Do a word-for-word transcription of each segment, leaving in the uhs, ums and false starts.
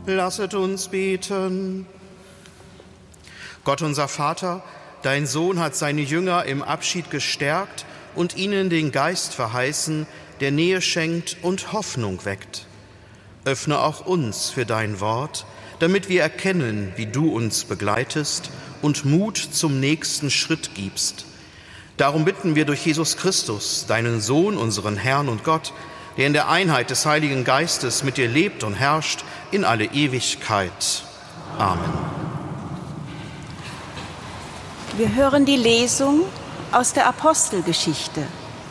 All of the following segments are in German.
Lasset uns beten. Gott unser Vater, dein Sohn hat seine Jünger im Abschied gestärkt und ihnen den Geist verheißen, der Nähe schenkt und Hoffnung weckt. Öffne auch uns für dein Wort, damit wir erkennen, wie du uns begleitest und Mut zum nächsten Schritt gibst. Darum bitten wir durch Jesus Christus, deinen Sohn, unseren Herrn und Gott, der in der Einheit des Heiligen Geistes mit dir lebt und herrscht in alle Ewigkeit. Amen. Wir hören die Lesung aus der Apostelgeschichte.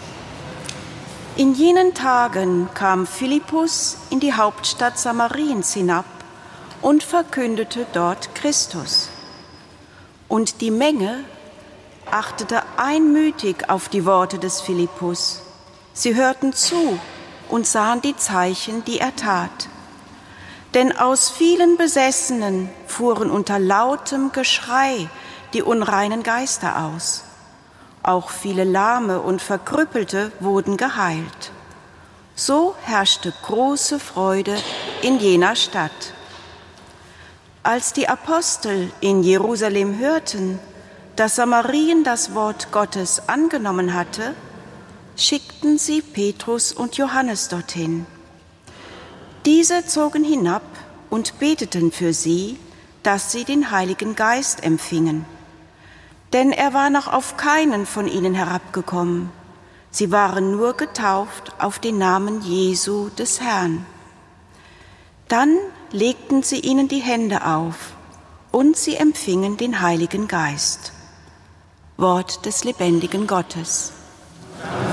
In jenen Tagen kam Philippus in die Hauptstadt Samariens hinab und verkündete dort Christus. Und die Menge achtete einmütig auf die Worte des Philippus. Sie hörten zu und sahen die Zeichen, die er tat. Denn aus vielen Besessenen fuhren unter lautem Geschrei die unreinen Geister aus. Auch viele Lahme und Verkrüppelte wurden geheilt. So herrschte große Freude in jener Stadt. Als die Apostel in Jerusalem hörten, dass Samarien das Wort Gottes angenommen hatte, schickten sie Petrus und Johannes dorthin. Diese zogen hinab und beteten für sie, dass sie den Heiligen Geist empfingen. Denn er war noch auf keinen von ihnen herabgekommen. Sie waren nur getauft auf den Namen Jesu des Herrn. Dann legten sie ihnen die Hände auf und sie empfingen den Heiligen Geist. Wort des lebendigen Gottes. Dank